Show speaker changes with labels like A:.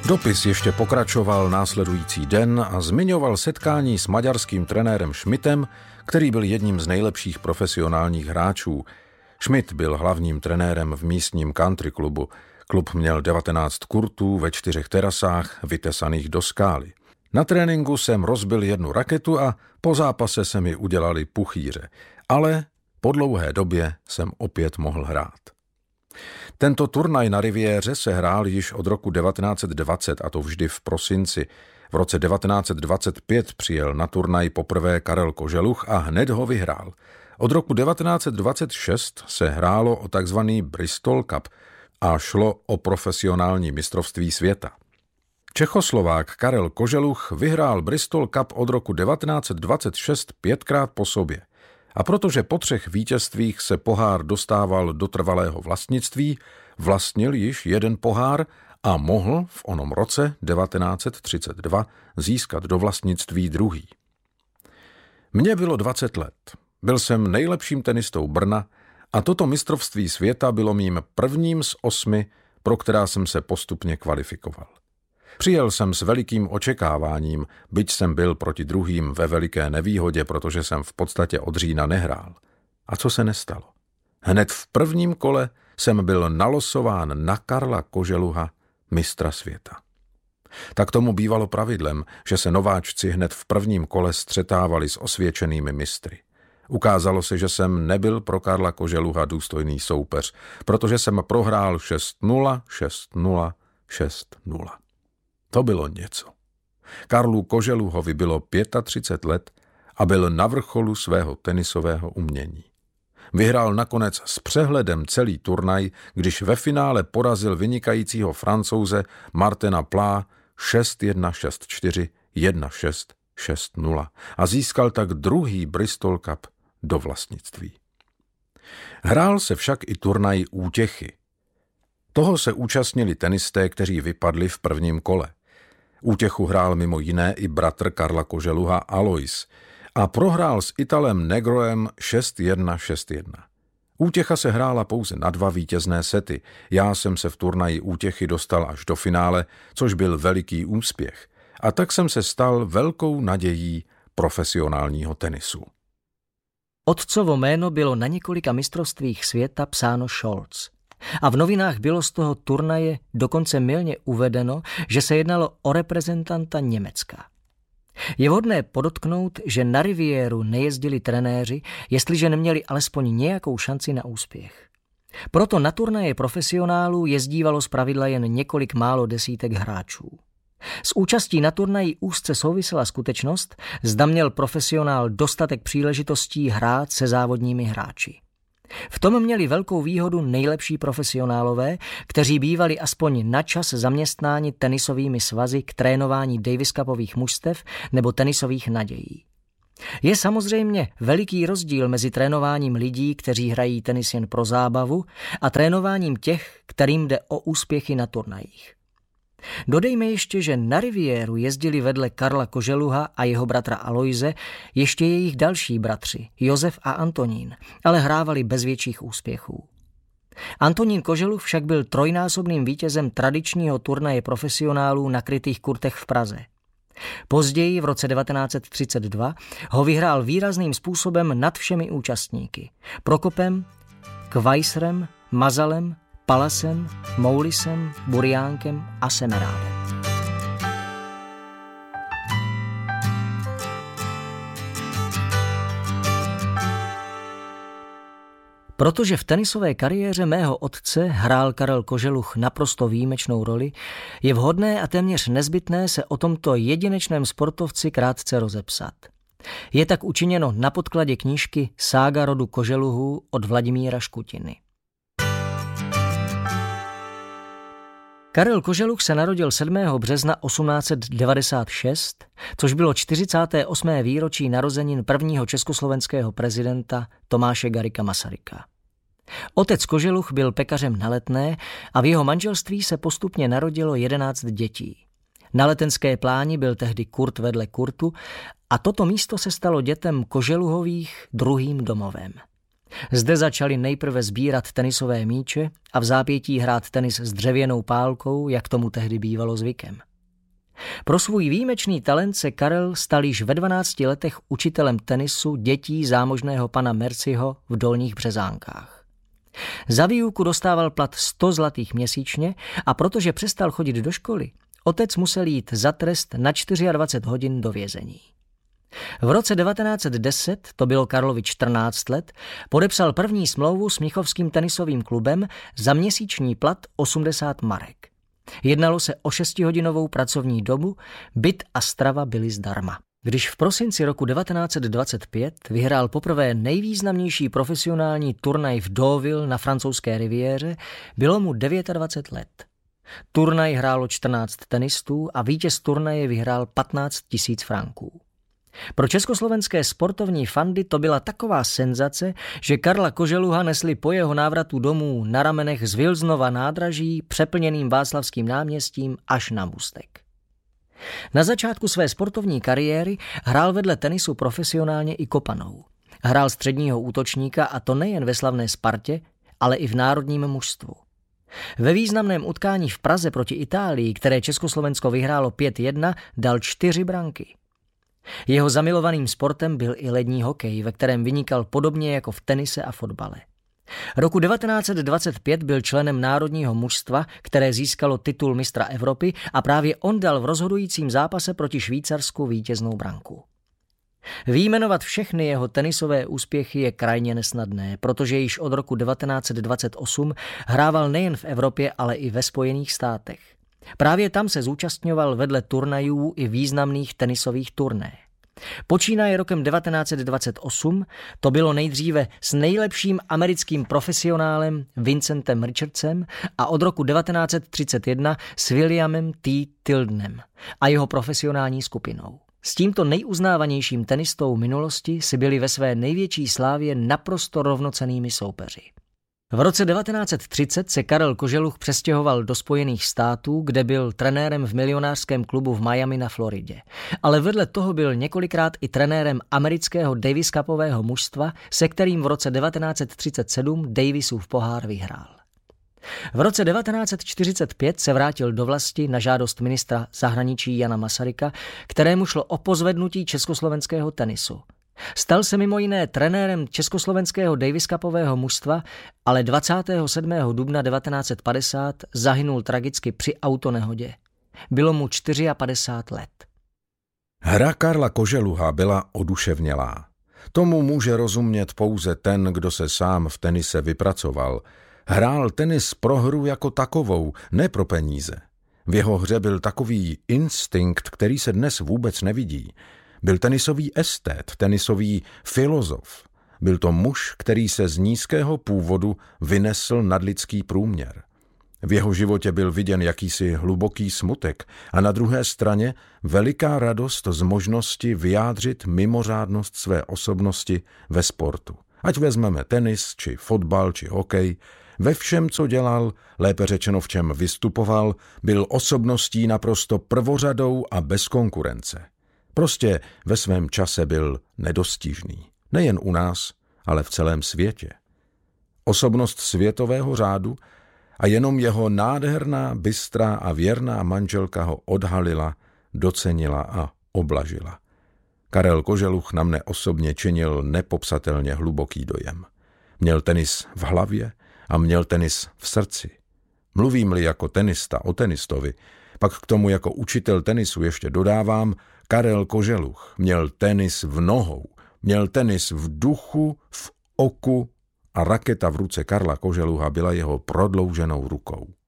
A: Dopis ještě pokračoval následující den a zmiňoval setkání s maďarským trenérem Schmidtem, který byl jedním z nejlepších profesionálních hráčů. Schmidt byl hlavním trenérem v místním country klubu. Klub měl 19 kurtů ve 4 terasách, vytesaných do skály. Na tréninku jsem rozbil jednu raketu a po zápase se mi udělali puchýře, ale po dlouhé době jsem opět mohl hrát. Tento turnaj na riviéře se hrál již od roku 1920, a to vždy v prosinci. V roce 1925 přijel na turnaj poprvé Karel Koželuch a hned ho vyhrál. Od roku 1926 se hrálo o takzvaný Bristol Cup a šlo o profesionální mistrovství světa. Čechoslovák Karel Koželuch vyhrál Bristol Cup od roku 1926 5krát po sobě. A protože po 3 vítězstvích se pohár dostával do trvalého vlastnictví, vlastnil již jeden pohár a mohl v onom roce 1932 získat do vlastnictví druhý. Mně bylo 20 let. Byl jsem nejlepším tenistou Brna a toto mistrovství světa bylo mým prvním z 8, pro která jsem se postupně kvalifikoval. Přijel jsem s velikým očekáváním, byť jsem byl proti druhým ve veliké nevýhodě, protože jsem v podstatě od října nehrál. A co se nestalo? Hned v prvním kole jsem byl nalosován na Karla Koželuha, mistra světa. Tak tomu bývalo pravidlem, že se nováčci hned v prvním kole střetávali s osvědčenými mistry. Ukázalo se, že jsem nebyl pro Karla Koželuha důstojný soupeř, protože jsem prohrál 6-0, 6-0, 6-0. To bylo něco. Karlu Koželuhovi bylo 35 let a byl na vrcholu svého tenisového umění. Vyhrál nakonec s přehledem celý turnaj, když ve finále porazil vynikajícího Francouze Martina Plá 6-1, 6-4, 1-6, 6-0 a získal tak druhý Bristol Cup do vlastnictví. Hrál se však i turnaj útěchy. Toho se účastnili tenisté, kteří vypadli v prvním kole. Útěchu hrál mimo jiné i bratr Karla Koželuha Alois a prohrál s Italem Negroem 6-1, 6-1. Útěcha se hrála pouze na 2 vítězné sety. Já jsem se v turnaji útěchy dostal až do finále, což byl veliký úspěch. A tak jsem se stal velkou nadějí profesionálního tenisu.
B: Otcovo jméno bylo na několika mistrovstvích světa psáno Scholz. A v novinách bylo z toho turnaje dokonce mylně uvedeno, že se jednalo o reprezentanta Německa. Je vhodné podotknout, že na riviéru nejezdili trenéři, jestliže neměli alespoň nějakou šanci na úspěch. Proto na turnaje profesionálů jezdívalo zpravidla jen několik málo desítek hráčů. S účastí na turnaji úzce souvisela skutečnost, zda měl profesionál dostatek příležitostí hrát se závodními hráči. V tom měli velkou výhodu nejlepší profesionálové, kteří bývali aspoň na čas zaměstnáni tenisovými svazy k trénování Davis Cupových mužstev nebo tenisových nadějí. Je samozřejmě veliký rozdíl mezi trénováním lidí, kteří hrají tenis jen pro zábavu, a trénováním těch, kterým jde o úspěchy na turnajích. Dodejme ještě, že na riviéru jezdili vedle Karla Koželuha a jeho bratra Aloise ještě jejich další bratři, Josef a Antonín, ale hrávali bez větších úspěchů. Antonín Koželuch však byl trojnásobným vítězem tradičního turnaje profesionálů na krytých kurtech v Praze. Později v roce 1932 ho vyhrál výrazným způsobem nad všemi účastníky. Prokopem, Kvajsrem, Mazalem, Palasem, Moulisem, Buriánkem a Semerádem. Protože v tenisové kariéře mého otce hrál Karel Koželuch naprosto výjimečnou roli, je vhodné a téměř nezbytné se o tomto jedinečném sportovci krátce rozepsat. Je tak učiněno na podkladě knížky Sága rodu Koželuhů od Vladimíra Škutiny. Karel Koželuch se narodil 7. března 1896, což bylo 48. výročí narozenin prvního československého prezidenta Tomáše Garrigua Masaryka. Otec Koželuch byl pekařem na Letné a v jeho manželství se postupně narodilo 11 dětí. Na Letenské pláni byl tehdy kurt vedle kurtu a toto místo se stalo dětem Koželuhových druhým domovem. Zde začali nejprve sbírat tenisové míče a v zápětí hrát tenis s dřevěnou pálkou, jak tomu tehdy bývalo zvykem. Pro svůj výjimečný talent se Karel stal již ve 12 letech učitelem tenisu dětí zámožného pana Merciho v Dolních Březánkách. Za výuku dostával plat 100 zlatých měsíčně a protože přestal chodit do školy, otec musel jít za trest na 24 hodin do vězení. V roce 1910, to bylo Karlovi 14 let, podepsal první smlouvu s Mnichovským tenisovým klubem za měsíční plat 80 marek. Jednalo se o 6hodinovou pracovní dobu, byt a strava byly zdarma. Když v prosinci roku 1925 vyhrál poprvé nejvýznamnější profesionální turnaj v Deauville na francouzské riviéře, bylo mu 29 let. Turnaj hrálo 14 tenistů a vítěz turnaje vyhrál 15 000 franků. Pro československé sportovní fandy to byla taková senzace, že Karla Koželuha nesli po jeho návratu domů na ramenech z Vilznova nádraží přeplněným Václavským náměstím až na Můstek. Na začátku své sportovní kariéry hrál vedle tenisu profesionálně i kopanou. Hrál středního útočníka a to nejen ve slavné Spartě, ale i v národním mužstvu. Ve významném utkání v Praze proti Itálii, které Československo vyhrálo 5-1, dal 4 branky. Jeho zamilovaným sportem byl i lední hokej, ve kterém vynikal podobně jako v tenise a fotbale. Roku 1925 byl členem národního mužstva, které získalo titul mistra Evropy a právě on dal v rozhodujícím zápase proti Švýcarsku vítěznou branku. Vyjmenovat všechny jeho tenisové úspěchy je krajně nesnadné, protože již od roku 1928 hrával nejen v Evropě, ale i ve Spojených státech. Právě tam se zúčastňoval vedle turnajů i významných tenisových turné. Počínaje rokem 1928 to bylo nejdříve s nejlepším americkým profesionálem Vincentem Richardsem a od roku 1931 s Williamem T. Tildenem a jeho profesionální skupinou. S tímto nejuznávanějším tenistou minulosti si byli ve své největší slávě naprosto rovnocennými soupeři. V roce 1930 se Karel Koželuch přestěhoval do Spojených států, kde byl trenérem v milionářském klubu v Miami na Floridě. Ale vedle toho byl několikrát i trenérem amerického Davis Cupového mužstva, se kterým v roce 1937 Davisův pohár vyhrál. V roce 1945 se vrátil do vlasti na žádost ministra zahraničí Jana Masaryka, kterému šlo o pozvednutí československého tenisu. Stal se mimo jiné trenérem československého Davis Cupového mužstva, ale 27. dubna 1950 zahynul tragicky při autonehodě. Bylo mu 54 let.
A: Hra Karla Koželuha byla oduševnělá. Tomu může rozumět pouze ten, kdo se sám v tenise vypracoval. Hrál tenis pro hru jako takovou, ne pro peníze. V jeho hře byl takový instinkt, který se dnes vůbec nevidí. Byl tenisový estét, tenisový filozof. Byl to muž, který se z nízkého původu vynesl nad lidský průměr. V jeho životě byl viděn jakýsi hluboký smutek a na druhé straně veliká radost z možnosti vyjádřit mimořádnost své osobnosti ve sportu. Ať vezmeme tenis, či fotbal, či hokej, ve všem, co dělal, lépe řečeno v čem vystupoval, byl osobností naprosto prvořadou a bez konkurence. Prostě ve svém čase byl nedostižný. Nejen u nás, ale v celém světě. Osobnost světového řádu a jenom jeho nádherná, bystrá a věrná manželka ho odhalila, docenila a oblažila. Karel Koželuch na mne osobně činil nepopsatelně hluboký dojem. Měl tenis v hlavě a měl tenis v srdci. Mluvím-li jako tenista o tenistovi, pak k tomu jako učitel tenisu ještě dodávám, Karel Koželuch měl tenis v nohou, měl tenis v duchu, v oku a raketa v ruce Karla Koželuha byla jeho prodlouženou rukou.